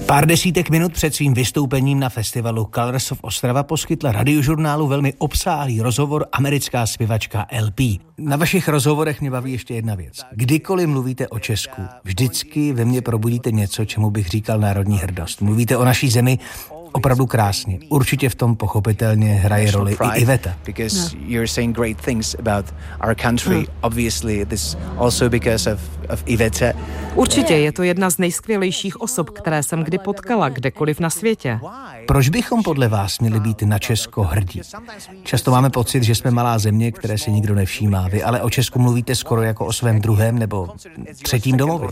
Pár desítek minut před svým vystoupením na festivalu Colors of Ostrava poskytla Radiožurnálu velmi obsáhlý rozhovor americká zpěvačka LP. Na vašich rozhovorech mě baví ještě jedna věc. Kdykoliv mluvíte o Česku, vždycky ve mně probudíte něco, čemu bych říkal národní hrdost. Mluvíte o naší zemi opravdu krásně. Určitě v tom pochopitelně hraje roli i Iveta. Because you're saying great things about our country. Obviously this also because of Iveta. Určitě je to jedna z nejskvělejších osob, které jsem kdy potkala, kdekoliv na světě. Proč bychom podle vás měli být na Česko hrdí? Často máme pocit, že jsme malá země, které si nikdo nevšímá. Vy ale o Česku mluvíte skoro jako o svém druhém nebo třetím domově.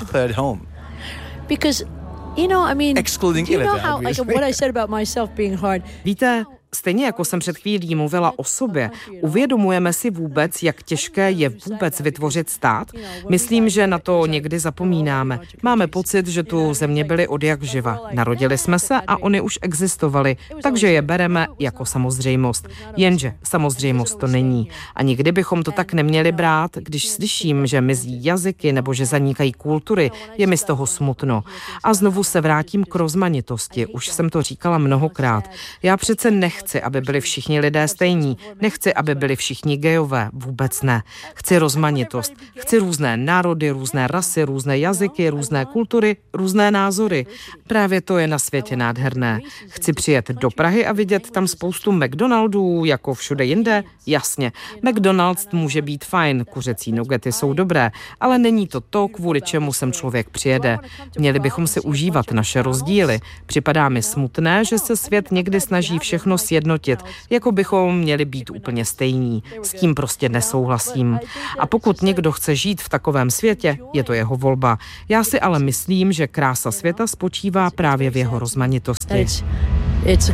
Because you know, I mean, excluding do you know Iveta, how, like, what I said about myself being hard? Víte, stejně jako jsem před chvílí mluvila o sobě, uvědomujeme si vůbec, jak těžké je vůbec vytvořit stát? Myslím, že na to někdy zapomínáme. Máme pocit, že tu země byly odjakživa. Narodili jsme se a oni už existovali, takže je bereme jako samozřejmost. Jenže samozřejmost to není. A nikdy bychom to tak neměli brát, když slyším, že mizí jazyky nebo že zanikají kultury, je mi z toho smutno. A znovu se vrátím k rozmanitosti. Už jsem to říkala mnohokrát. Já přece nechci, aby byli všichni lidé stejní. Nechci, aby byli všichni gejové. Vůbec ne. Chci rozmanitost. Chci různé národy, různé rasy, různé jazyky, různé kultury, různé názory. Právě to je na světě nádherné. Chci přijet do Prahy a vidět tam spoustu McDonaldů, jako všude jinde. Jasně, McDonald's může být fajn, kuřecí nugety jsou dobré, ale není to to, kvůli čemu sem člověk přijede. Měli bychom si užívat naše rozdíly. Připadá mi smutné, že se svět někdy snaží všechno sjednotit, jako bychom měli být úplně stejní. S tím prostě nesouhlasím. A pokud někdo chce žít v takovém světě, je to jeho volba. Já si ale myslím, že krása světa spočívá právě v jeho rozmanitosti. It's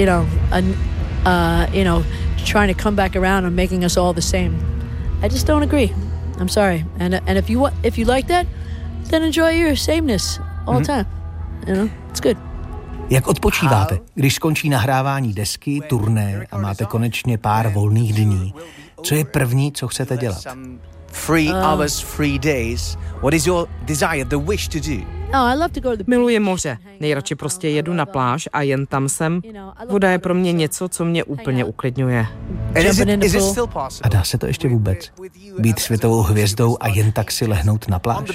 trying to come back around and making us all the same. I just don't agree. I'm sorry. And if you like that, then enjoy your sameness all the time. You know, it's good. Jak odpočíváte, když skončí nahrávání desky, turné a máte konečně pár volných dní? Co je první, co chcete dělat? 3 hours, 3 days. What is your desire, the wish to do? Miluji moře. Nejradši prostě jedu na pláž a jen tam jsem. Voda je pro mě něco, co mě úplně uklidňuje. A dá se to ještě vůbec? Být světovou hvězdou a jen tak si lehnout na pláž?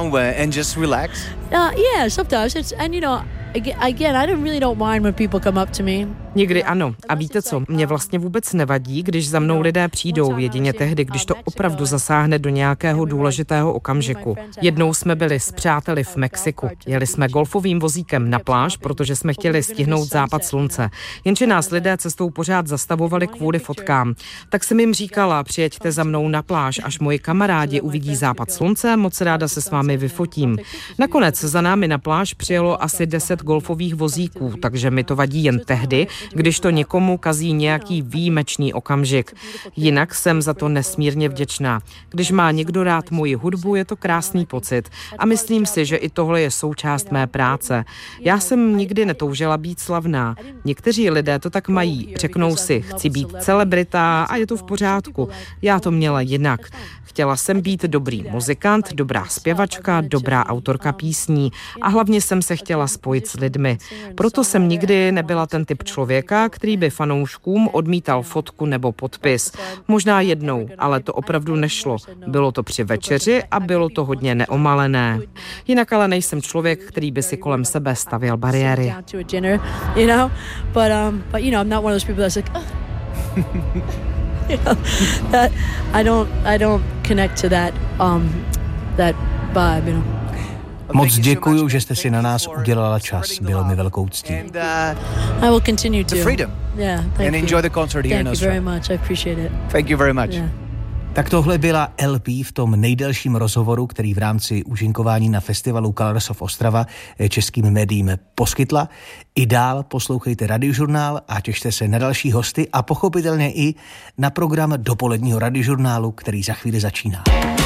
Yeah, sometimes. And you know, again, I really don't mind when people come up to me. Někdy ano. A víte co? Mě vlastně vůbec nevadí, když za mnou lidé přijdou, jedině tehdy, když to opravdu zasáhne do nějakého důležitého okamžiku. Jednou jsme byli s přáteli v Mexiku. Jeli jsme golfovým vozíkem na pláž, protože jsme chtěli stihnout západ slunce. Jenže nás lidé cestou pořád zastavovali kvůli fotkám. Tak jsem jim říkala, přijeďte za mnou na pláž, až moji kamarádi uvidí západ slunce, moc ráda se s vámi vyfotím. Nakonec za námi na pláž přijelo asi 10 golfových vozíků, takže mi to vadí jen tehdy, když to někomu kazí nějaký výjimečný okamžik. Jinak jsem za to nesmírně vděčná. Když má někdo rád moji hudbu, je to krásný pocit. A myslím si, že i tohle je součást mé práce. Já jsem nikdy netoužila být slavná. Někteří lidé to tak mají. Řeknou si, chci být celebrita a je to v pořádku. Já to měla jinak. Chtěla jsem být dobrý muzikant, dobrá zpěvačka, dobrá autorka písní a hlavně jsem se chtěla spojit s lidmi. Proto jsem nikdy nebyla ten typ člověka, který by fanouškům odmítal fotku nebo podpis. Možná jednou, ale to opravdu nešlo. Bylo to při večeři a bylo to hodně neomalené. Jinak ale nejsem člověk, který by si kolem sebe stavěl bariéry. That I don't connect to that vibe, you know. Moc děkuju, že jste si na nás udělala čas. Bylo mi velkou ctí. I will continue to. The freedom. Yeah, thank and you. Enjoy the concert here in Australia. Thank you very much. I appreciate it. Thank you very much. Yeah. Tak tohle byla LP v tom nejdelším rozhovoru, který v rámci účinkování na festivalu Colors of Ostrava českým médiím poskytla. I dál poslouchejte Radiožurnál a těšte se na další hosty a pochopitelně i na program dopoledního Radiožurnálu, který za chvíli začíná.